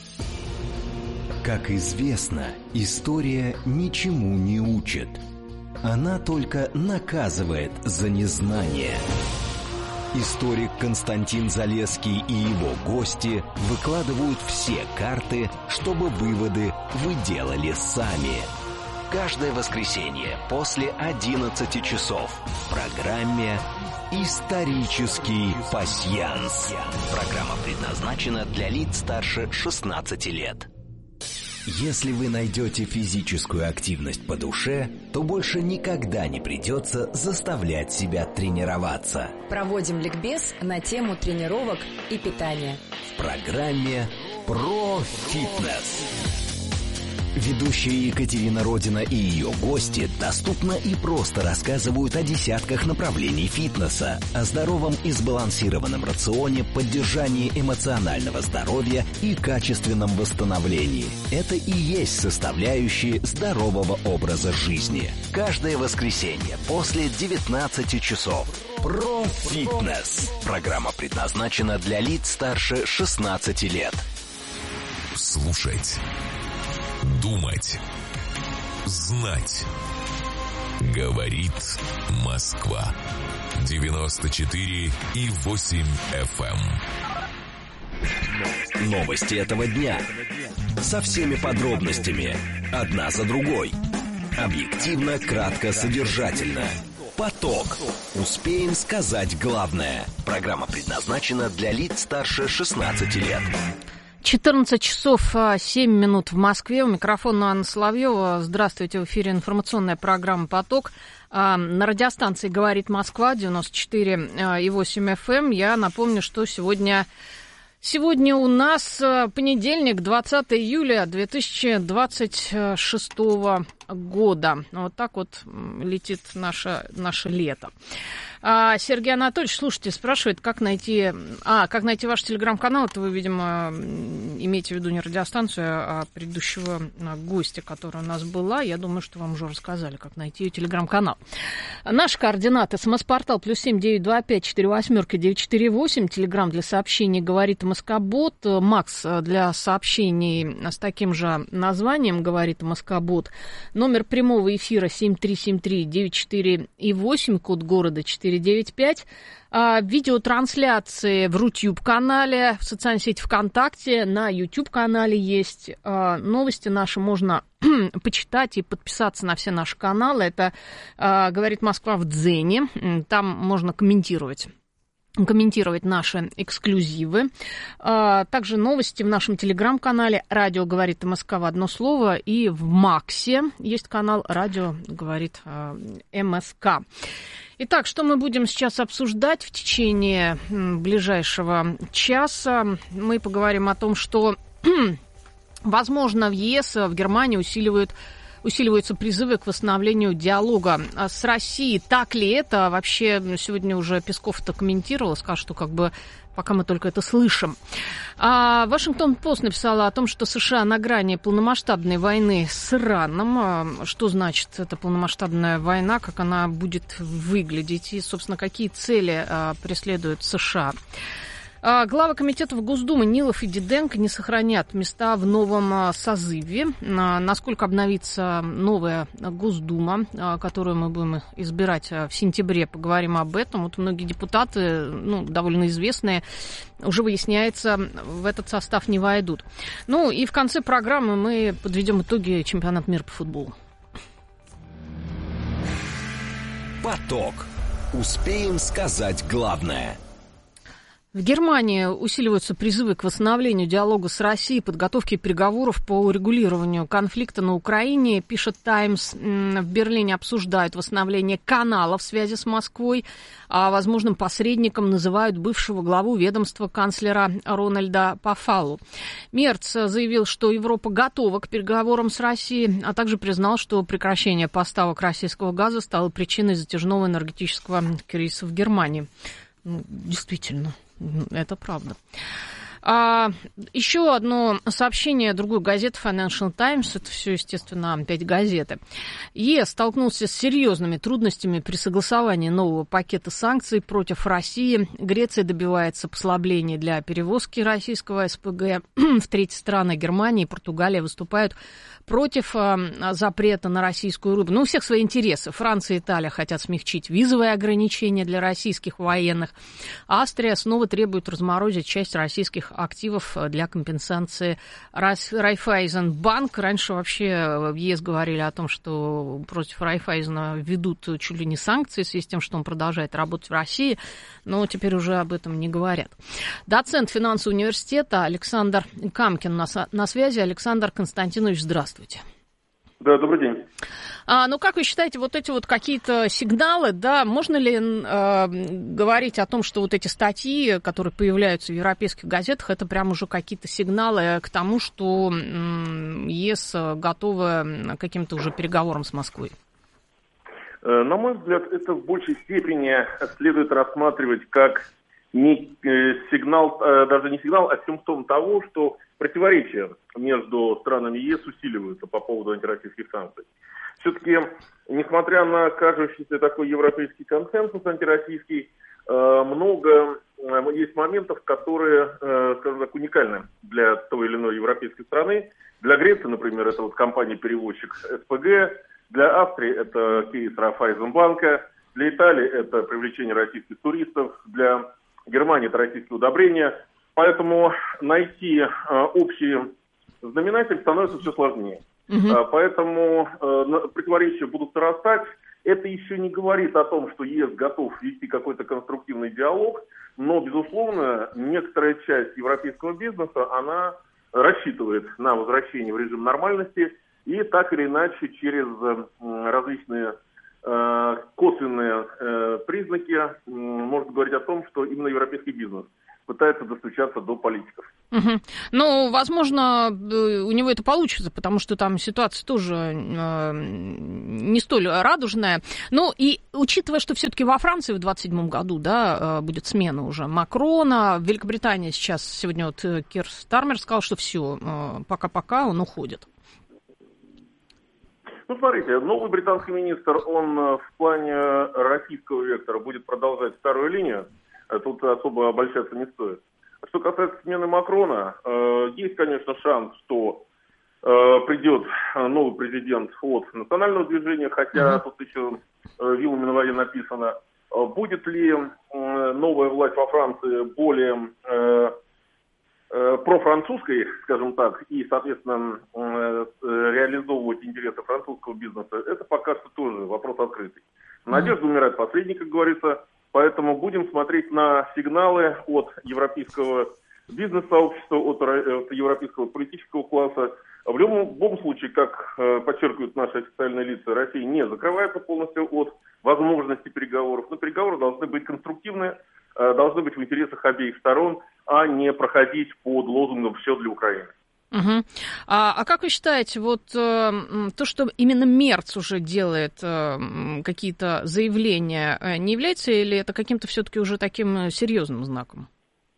Как известно, история ничему не учит. Она только наказывает за незнание. Историк Константин Залесский и его гости выкладывают все карты, чтобы выводы вы делали сами. Каждое воскресенье после 11 часов в программе «Исторический пасьянс». Программа предназначена для лиц старше 16 лет. Если вы найдете физическую активность по душе, то больше никогда не придется заставлять себя тренироваться. Проводим ликбез на тему тренировок и питания. В программе «Про фитнес». Ведущая Екатерина Родина и ее гости доступно и просто рассказывают о десятках направлений фитнеса, о здоровом и сбалансированном рационе, поддержании эмоционального здоровья и качественном восстановлении. Это и есть составляющие здорового образа жизни. Каждое воскресенье после 19 часов. Про фитнес. Программа предназначена для лиц старше 16 лет. Слушать. Думать. Знать. Говорит Москва. 94,8 FM. Новости этого дня. Со всеми подробностями. Одна за другой. Объективно, кратко, содержательно. Поток. Успеем сказать главное. Программа предназначена для лиц старше 16 лет. 14 часов 7 минут в Москве. У микрофона Анна Соловьева. Здравствуйте, в эфире информационная программа «Поток». На радиостанции «Говорит Москва», 94,8 FM. Я напомню, что сегодня у нас понедельник, 20 июля 2026 года. Вот так вот летит наше лето. Сергей Анатольевич, слушайте, спрашивает, как найти ваш телеграм-канал. Это вы, видимо, имеете в виду не радиостанцию, а предыдущего гостя, который у нас была. Я думаю, что вам уже рассказали, как найти ее телеграм-канал. Наши координаты. СМС-портал +7 925 48 948. Телеграм для сообщений «Говорит Москобот». Макс для сообщений с таким же названием «Говорит Москобот». Номер прямого эфира 7373-94,8, код города 495. Видеотрансляции в Рутюб-канале, в социальной сети ВКонтакте, на YouTube-канале есть. Новости наши можно почитать и подписаться на все наши каналы. Это «Говорит Москва» в Дзене. Там можно комментировать наши эксклюзивы. Также новости в нашем телеграм-канале «Радио говорит МСК» в одно слово. И в Максе есть канал «Радио говорит МСК». Итак, что мы будем сейчас обсуждать в течение ближайшего часа? Мы поговорим о том, что, возможно, в ЕС, в Германии усиливаются призывы к восстановлению диалога с Россией. Так ли это? Вообще, сегодня уже Песков это комментировал, сказал, что пока мы только это слышим. Вашингтон-Пост написала о том, что США на грани полномасштабной войны с Ираном. Что значит эта полномасштабная война, как она будет выглядеть и, собственно, какие цели преследуют США. Главы комитетов Госдумы Нилов и Диденко не сохранят места в новом созыве. Насколько обновится новая Госдума, которую мы будем избирать в сентябре, поговорим об этом. Вот многие депутаты, довольно известные, уже выясняется, в этот состав не войдут. Ну и в конце программы мы подведем итоги чемпионата мира по футболу. Поток. Успеем сказать главное. В Германии усиливаются призывы к восстановлению диалога с Россией, подготовке переговоров по урегулированию конфликта на Украине. Пишет «Таймс», в Берлине обсуждают восстановление канала в связи с Москвой, а возможным посредником называют бывшего главу ведомства канцлера Рональда Пафалу. Мерц заявил, что Европа готова к переговорам с Россией, а также признал, что прекращение поставок российского газа стало причиной затяжного энергетического кризиса в Германии. Действительно. Это правда. Еще одно сообщение другой газеты Financial Times. Это все, естественно, опять газеты. ЕС столкнулся с серьезными трудностями при согласовании нового пакета санкций против России. Греция добивается послабления для перевозки российского СПГ в третьи страны. Германия и Португалия выступают против запрета на российскую рыбу. У всех свои интересы. Франция и Италия хотят смягчить визовые ограничения для российских военных. Австрия снова требует разморозить часть российских активов для компенсации. Райффайзенбанк. Раньше вообще в ЕС говорили о том, что против Райффайзена ведут чуть ли не санкции в связи с тем, что он продолжает работать в России, но теперь уже об этом не говорят. Доцент финансового университета Александр Камкин на связи. Александр Константинович, здравствуйте. Да, добрый день. Ну, как вы считаете, вот эти вот какие-то сигналы, да, можно ли говорить о том, что вот эти статьи, которые появляются в европейских газетах, это прям уже какие-то сигналы к тому, что ЕС готовы к каким-то уже переговорам с Москвой? На мой взгляд, это в большей степени следует рассматривать как не сигнал, даже не сигнал, а симптом того, что противоречия между странами ЕС усиливаются по поводу антироссийских санкций. Все-таки, несмотря на кажущийся такой европейский консенсус антироссийский, много есть моментов, которые, скажем так, уникальны для той или иной европейской страны. Для Греции, например, это вот компания-перевозчик СПГ, для Австрии это кейс Райффайзенбанка, для Италии это привлечение российских туристов, для Германии это российские удобрения. Поэтому найти общий знаменатель становится все сложнее. Поэтому противоречия будут нарастать. Это еще не говорит о том, что ЕС готов вести какой-то конструктивный диалог, но, безусловно, некоторая часть европейского бизнеса, она рассчитывает на возвращение в режим нормальности и так или иначе через различные косвенные признаки может говорить о том, что именно европейский бизнес пытается достучаться до политиков. Ну, возможно, у него это получится, потому что там ситуация тоже не столь радужная. Ну, и учитывая, что все-таки во Франции в 2027 году, да, будет смена уже Макрона, в Великобритании сейчас, сегодня вот Кир Стармер сказал, что все, пока-пока, он уходит. Ну, смотрите, новый британский министр, он в плане российского вектора будет продолжать старую линию. Тут особо обольщаться не стоит. Что касается смены Макрона, есть, конечно, шанс, что придет новый президент от национального движения, хотя тут еще вилами на воде написано. Будет ли новая власть во Франции более профранцузской, скажем так, и, соответственно, реализовывать интересы французского бизнеса, это пока что тоже вопрос открытый. Надежда умирает последней, как говорится. Поэтому будем смотреть на сигналы от европейского бизнес-сообщества, от европейского политического класса. В любом случае, как подчеркивают наши официальные лица, Россия не закрывается полностью от возможности переговоров. Но переговоры должны быть конструктивны, должны быть в интересах обеих сторон, а не проходить под лозунгом «все для Украины». А как вы считаете, вот то, что именно Мерц уже делает какие-то заявления, не является ли это каким-то все-таки уже таким серьезным знаком?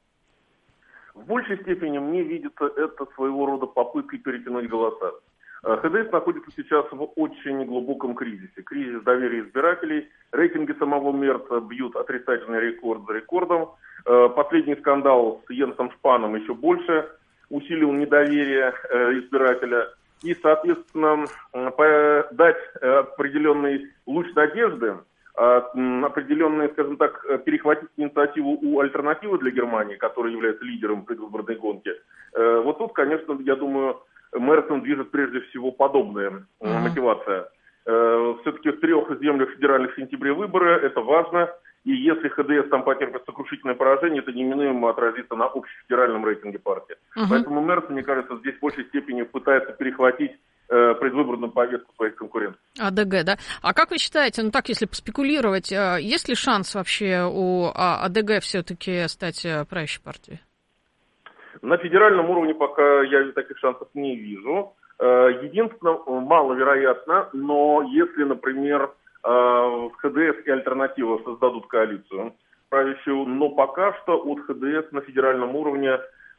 В большей степени мне видится это своего рода попыткой перетянуть голоса. ХДС находится сейчас в очень глубоком кризисе. Кризис доверия избирателей. Рейтинги самого Мерца бьют отрицательный рекорд за рекордом. Последний скандал с Йенсом Шпаном еще больше усилил недоверие избирателя и, соответственно, дать определенный луч надежды, определенный, скажем так, перехватить инициативу у альтернативы для Германии, которая является лидером предвыборной гонки. Вот тут, конечно, я думаю, Мерцем движет прежде всего подобная мотивация. Все-таки в 3 землях федеральных в сентябре выборы, это важно. И если ХДС там потерпит сокрушительное поражение, это неминуемо отразится на общефедеральном рейтинге партии. Поэтому Мерц, мне кажется, здесь в большей степени пытается перехватить предвыборную повестку своих конкурентов. АДГ, да? А как вы считаете, ну так, если поспекулировать, есть ли шанс вообще у АДГ все-таки стать правящей партией? На федеральном уровне пока я таких шансов не вижу. Единственное, маловероятно, но если, например, ХДС и альтернатива создадут коалицию правящую, но пока что от ХДС на федеральном уровне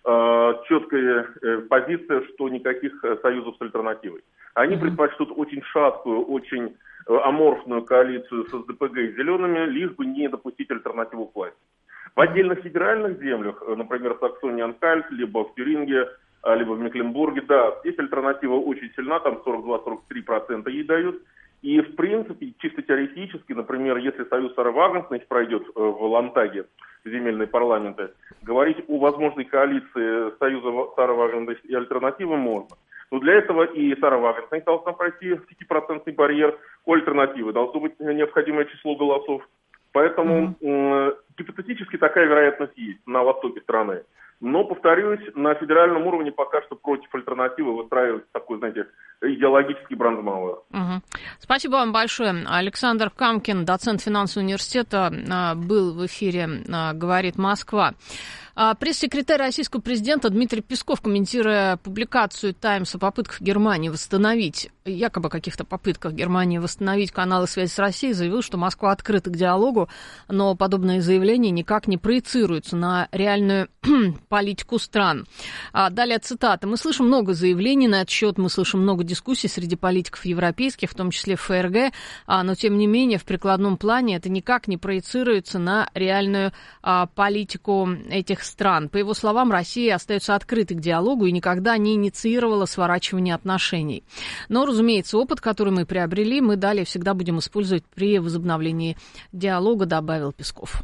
четкая позиция, что никаких союзов с альтернативой. Они предпочтут очень шаткую, очень аморфную коалицию с СДПГ и зелеными, лишь бы не допустить альтернативу к власти. В отдельных федеральных землях, например, в Саксонии-Анхальт, либо в Тюрингии, либо в Мекленбурге, да, здесь альтернатива очень сильна, там 42-43% ей дают. И, в принципе, чисто теоретически, например, если союз Сары Вагнерс пройдет в Лантаге, в земельные парламенты, говорить о возможной коалиции союза Сары Вагнерс и альтернативы можно. Но для этого и Сара Вагнерс должна пройти 5% барьер, у альтернативы должно быть необходимое число голосов. Поэтому гипотетически такая вероятность есть на востоке страны. Но, повторюсь, на федеральном уровне пока что против альтернативы выстраивается такой, знаете, идеологический брандмауэр. Угу. Спасибо вам большое. Александр Камкин, доцент финансового университета, был в эфире «Говорит Москва». Пресс-секретарь российского президента Дмитрий Песков, комментируя публикацию «Таймс» о попытках Германии восстановить, якобы каких-то попытках Германии восстановить каналы связи с Россией, заявил, что Москва открыта к диалогу, но подобные заявления никак не проецируются на реальную политику стран. Далее цитата. «Мы слышим много заявлений на этот счет, мы слышим много дискуссий среди политиков европейских, в том числе в ФРГ, но тем не менее в прикладном плане это никак не проецируется на реальную политику этих стран. По его словам, Россия остается открытой к диалогу и никогда не инициировала сворачивание отношений. Но, разумеется, опыт, который мы приобрели, мы далее всегда будем использовать при возобновлении диалога», добавил Песков.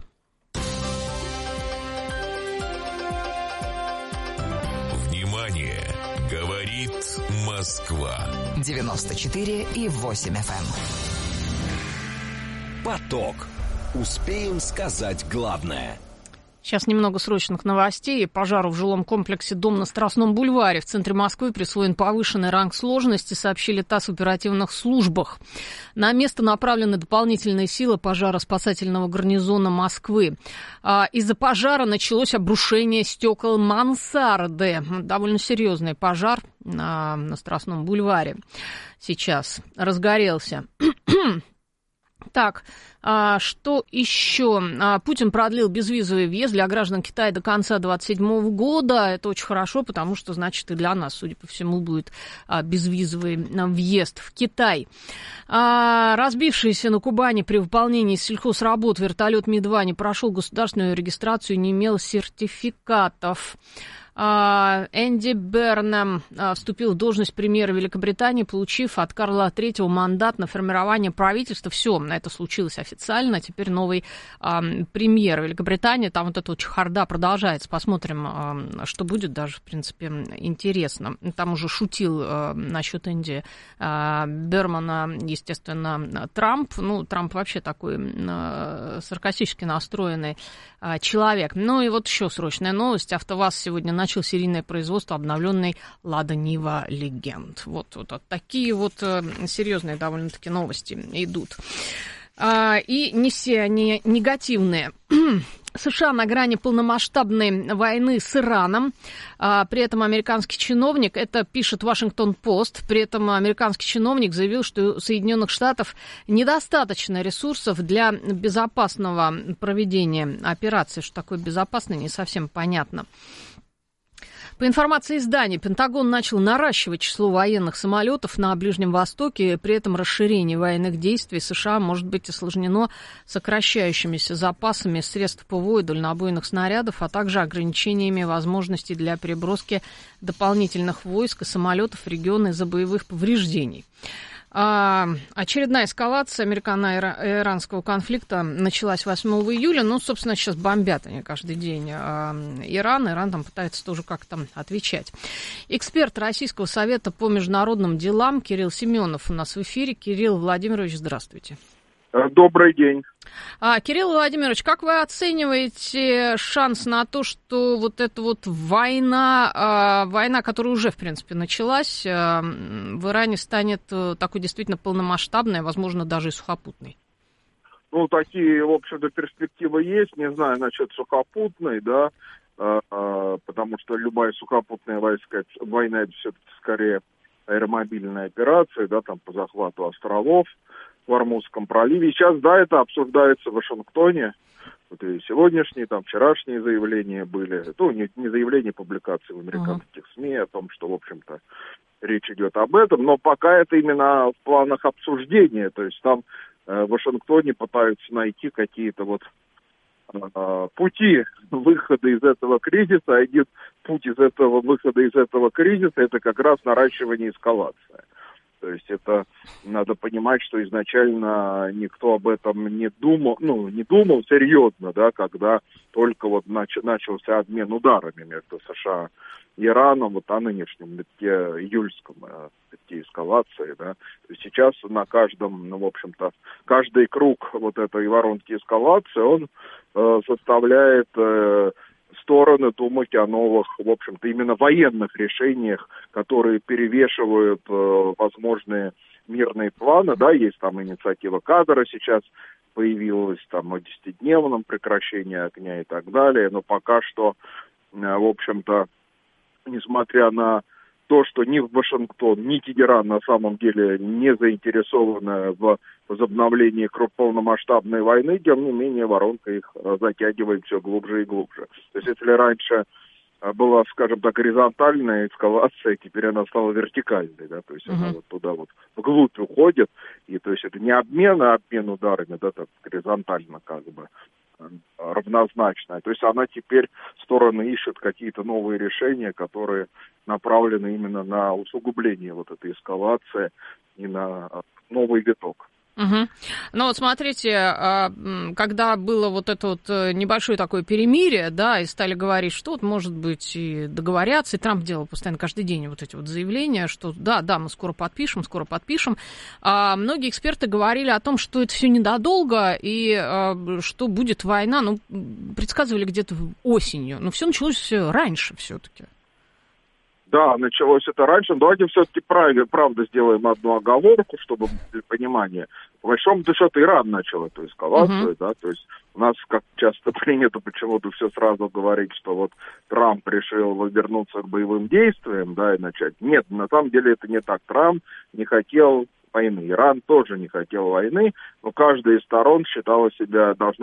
Внимание! Говорит Москва. 94,8 FM. Поток. Успеем сказать главное. Сейчас немного срочных новостей. Пожару в жилом комплексе «Дом» на Страстном бульваре в центре Москвы присвоен повышенный ранг сложности, сообщили ТАСС в оперативных службах. На место направлены дополнительные силы пожароспасательного гарнизона Москвы. Из-за пожара началось обрушение стекол мансарды. Довольно серьезный пожар на Страстном бульваре сейчас разгорелся. Так, что еще? Путин продлил безвизовый въезд для граждан Китая до конца 2027 года. Это очень хорошо, потому что, значит, и для нас, судя по всему, будет безвизовый въезд в Китай. Разбившийся на Кубани при выполнении сельхозработ вертолет Ми-2 не прошел государственную регистрацию и не имел сертификатов. Энди Бернам вступил в должность премьера Великобритании, получив от Карла III мандат на формирование правительства. Все, это случилось официально. Теперь новый премьер Великобритании. Там вот эта вот чехарда продолжается. Посмотрим, что будет. Даже, в принципе, интересно. Там уже шутил насчет Энди Бермана, естественно, Трамп. Ну, Трамп вообще такой саркастически настроенный человек. Ну и вот еще срочная новость. АвтоВАЗ сегодня начал серийное производство обновленной «Лада Нива Легенд». Вот такие вот серьезные довольно-таки новости идут. И не все они негативные. США на грани полномасштабной войны с Ираном. При этом американский чиновник, это пишет Вашингтон-Пост, при этом американский чиновник заявил, что у Соединенных Штатов недостаточно ресурсов для безопасного проведения операции. Что такое безопасно, не совсем понятно. По информации издания, Пентагон начал наращивать число военных самолетов на Ближнем Востоке. При этом расширение военных действий США может быть осложнено сокращающимися запасами средств ПВО и дальнобойных снарядов, а также ограничениями возможностей для переброски дополнительных войск и самолетов в регионы из-за боевых повреждений. Очередная эскалация американо-иранского конфликта началась 8 июля. Ну, собственно, сейчас бомбят они каждый день Иран. Иран там пытается тоже как-то отвечать. Эксперт Российского совета по международным делам Кирилл Семенов у нас в эфире. Кирилл Владимирович, здравствуйте. Добрый день. Кирилл Владимирович, как вы оцениваете шанс на то, что вот эта вот война, которая уже, в принципе, началась, в Иране станет такой действительно полномасштабной, возможно, даже и сухопутной? Ну, такие, в общем-то, перспективы есть. Не знаю насчет сухопутной, да, потому что любая сухопутная война, это все-таки скорее аэромобильная операция, да, там по захвату островов в Ормузском проливе. Сейчас, да, это обсуждается в Вашингтоне. Вот и сегодняшние, там, вчерашние заявления были. Ну, не заявления, публикации в американских СМИ о том, что, в общем-то, речь идет об этом. Но пока это именно в планах обсуждения. То есть там в Вашингтоне пытаются найти какие-то вот пути выхода из этого кризиса. Один путь выхода из этого кризиса — это как раз наращивание эскалации. То есть это надо понимать, что изначально никто об этом не думал серьезно, да, когда только вот начался обмен ударами между США и Ираном, вот о нынешнем июльском эскалации, да. То есть сейчас на каждом, в общем-то, каждый круг вот этой воронки эскалации, он составляет стороны думать о новых, в общем-то, именно военных решениях, которые перевешивают возможные мирные планы. Да, есть там инициатива Кадра сейчас появилась, там о 10-дневном прекращении огня и так далее, но пока что, в общем-то, несмотря на то, что ни Вашингтон, ни Тегеран на самом деле не заинтересованы в возобновлении полномасштабной войны, тем не менее воронка их затягивает все глубже и глубже. То есть если раньше была, скажем так, горизонтальная эскалация, теперь она стала вертикальной, да, то есть она вот туда вот вглубь уходит, и то есть это не обмен, а обмен ударами, да, так горизонтально как бы равнозначная. То есть она теперь, стороны ищут какие-то новые решения, которые направлены именно на усугубление вот этой эскалации и на новый виток. Угу. Ну вот смотрите, когда было вот это вот небольшое такое перемирие, да, и стали говорить, что вот, может быть, и договорятся, и Трамп делал постоянно каждый день вот эти вот заявления, что да, мы скоро подпишем, а многие эксперты говорили о том, что это все ненадолго, и что будет война, ну, предсказывали где-то осенью, но все началось раньше все-таки. Да, началось это раньше. Давайте все-таки правда сделаем одну оговорку, чтобы для понимания. По большому счету Иран начал эту эскалацию, да, то есть у нас, как часто принято почему-то все сразу говорить, что вот Трамп решил вернуться к боевым действиям, да, и начать. Нет, на самом деле это не так. Трамп не хотел войны, Иран тоже не хотел войны, но каждая из сторон считала себя должна